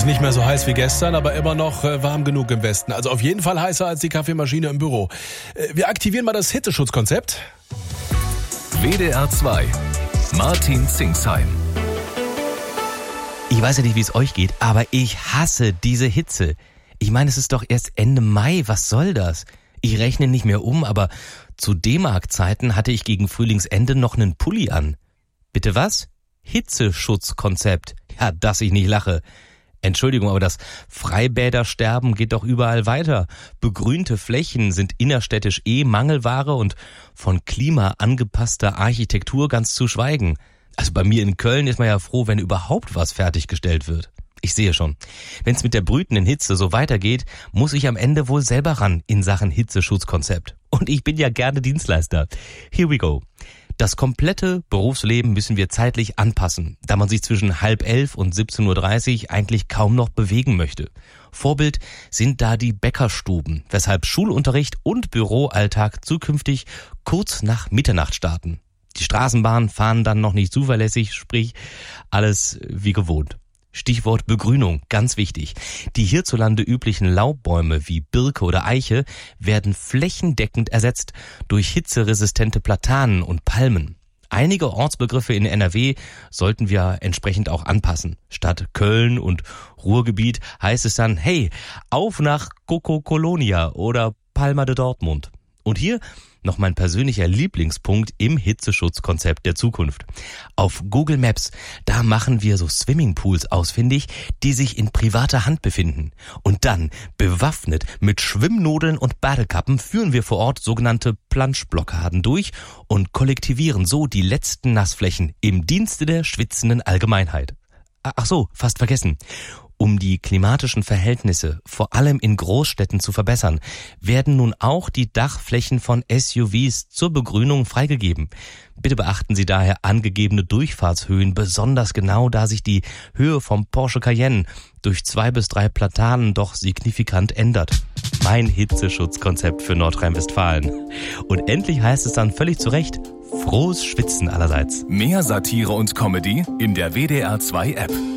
nicht mehr so heiß wie gestern, aber immer noch warm genug im Westen. Also auf jeden Fall heißer als die Kaffeemaschine im Büro. Wir aktivieren mal das Hitzeschutzkonzept. WDR 2. Martin Zingsheim. Ich weiß ja nicht, wie es euch geht, aber ich hasse diese Hitze. Ich meine, es ist doch erst Ende Mai, was soll das? Ich rechne nicht mehr um, aber zu D-Mark-Zeiten hatte ich gegen Frühlingsende noch einen Pulli an. Bitte was? Hitzeschutzkonzept. Ja, dass ich nicht lache. Entschuldigung, aber das Freibädersterben geht doch überall weiter. Begrünte Flächen sind innerstädtisch Mangelware und von klimaangepasster Architektur ganz zu schweigen. Also bei mir in Köln ist man ja froh, wenn überhaupt was fertiggestellt wird. Ich sehe schon, wenn es mit der brütenden Hitze so weitergeht, muss ich am Ende wohl selber ran in Sachen Hitzeschutzkonzept. Und ich bin ja gerne Dienstleister. Here we go. Das komplette Berufsleben müssen wir zeitlich anpassen, da man sich zwischen 10:30 und 17:30 Uhr eigentlich kaum noch bewegen möchte. Vorbild sind da die Bäckerstuben, weshalb Schulunterricht und Büroalltag zukünftig kurz nach Mitternacht starten. Die Straßenbahnen fahren dann noch nicht zuverlässig, sprich alles wie gewohnt. Stichwort Begrünung, ganz wichtig. Die hierzulande üblichen Laubbäume wie Birke oder Eiche werden flächendeckend ersetzt durch hitzeresistente Platanen und Palmen. Einige Ortsbegriffe in NRW sollten wir entsprechend auch anpassen. Statt Köln und Ruhrgebiet heißt es dann, hey, auf nach Coco Colonia oder Palma de Dortmund. Und hier noch mein persönlicher Lieblingspunkt im Hitzeschutzkonzept der Zukunft. Auf Google Maps, da machen wir so Swimmingpools ausfindig, die sich in privater Hand befinden. Und dann, bewaffnet mit Schwimmnudeln und Badekappen, führen wir vor Ort sogenannte Planschblockaden durch und kollektivieren so die letzten Nassflächen im Dienste der schwitzenden Allgemeinheit. Ach so, fast vergessen. Um die klimatischen Verhältnisse, vor allem in Großstädten, zu verbessern, werden nun auch die Dachflächen von SUVs zur Begrünung freigegeben. Bitte beachten Sie daher angegebene Durchfahrtshöhen besonders genau, da sich die Höhe vom Porsche Cayenne durch 2 bis 3 Platanen doch signifikant ändert. Mein Hitzeschutzkonzept für Nordrhein-Westfalen. Und endlich heißt es dann völlig zu Recht, frohes Schwitzen allerseits. Mehr Satire und Comedy in der WDR 2 App.